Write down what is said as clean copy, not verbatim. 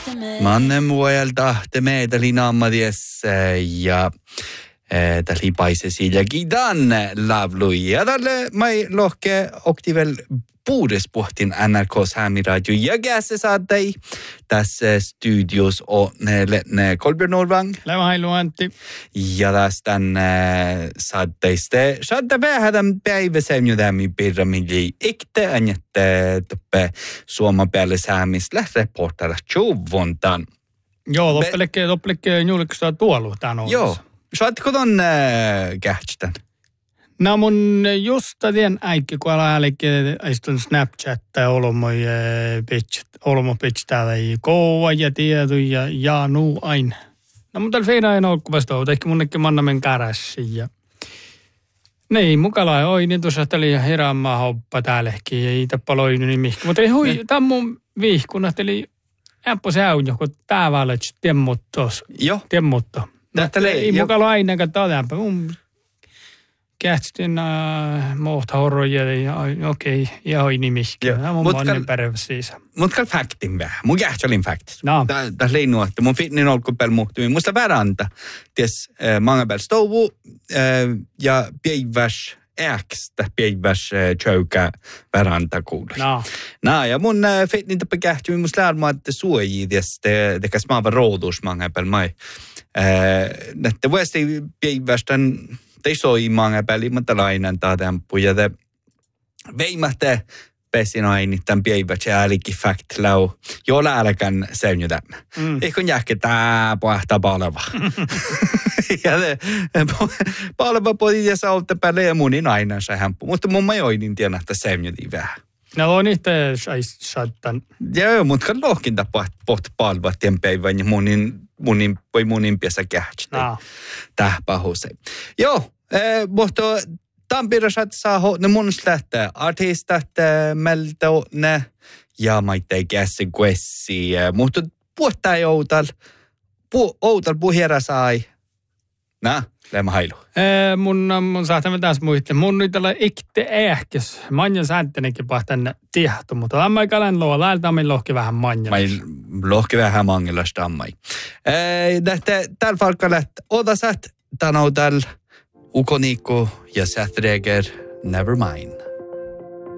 Mannen vuodelta te meidälin ammatiessa ja tällä paise sillä kiidan lavlui. Ja tälle mai lohke oktivel puudes pohtin NRK Saamiradio ja kässä saattei tässä studios on ne Kolbjörn Norvang. Leva hailu Antti. Ja tästä saatteista saattaa vähän päiväsäin jotain piramidi ikte anjette toppe Suomen päälle saamista reportera Tjuvontan. Joo, loppelikke julkistaa tuolu tän ollut. Joo, saatko ton kähtstän? No mun just tien äikki, kun älkää istun Snapchattaa olmo pitch täällä koua ja tieto ja nuu aina. No mun täällä feina aina ollut kuvasta ollut, ehkä munnekin mannamen kärässä ja niin, mukala oi, niin tuossa tuli heräämää hoppa täälläkin ja ei tappaloinu niin mihki. Mutta ei hui, tämän mun viihkuna tuli ämpö säynjö, kun tää valet temmuttos. Joo. Temmutto. Ei mukala aina katsoa ämpö. Mun kähtstin mohta horroja ja okei, ja oi nimihki. Tämä on monen päivä siis. Mutta faktin vähän. Mun kähtsolin faktis. No. Tässä leinu, että mun fitnin olkupäällä muhtui. Musta väranta. Ties mange päällä stovu ja päiväs äkstä päiväs tjauka väranta kuului. No, ja mun fitnin tappa kähtyi. Musta läärmaa, että suojii ties tekäs maava roodus mange päällä mai. Näette vuosti päivästän te soi mange päälle, mutta lainan taadampu. Ja te veimätte pesin aini tämän päivät ja älikin fakt lau. Joo, läälläkään säynjytämme. Ehkä on jähkä tää pohtaa palava. Ja te palava poti ja sautte päälle ja munin aina se hämppu. Mutta mun mä joinin tiedä, että säynjytiin vähän. No on itse saattan. Joo, mutta lohkinta pohtaa palava tien päivän ja munin piässä kähtstä. Täh pahusei. Joo, mutta Tampirasat saa ne mun lähtee artistat meltä ne ja maitei käsi kuessi. Mutta puhtaa outal puhjera sai. Nää, lämmä hailu. Mun saatamme taas muistaa. Mun nyt olla ikte ehkäs. Manjan säänttänenkin pahtan tihtu, mutta lämmä kalan luo. Läältä me lohki vähän manjan. Mai lohki vähän mangelasta ammai. Tällä falkka läht odasat tanoudal Ukoniikko ja Seth Reger, Nevermind.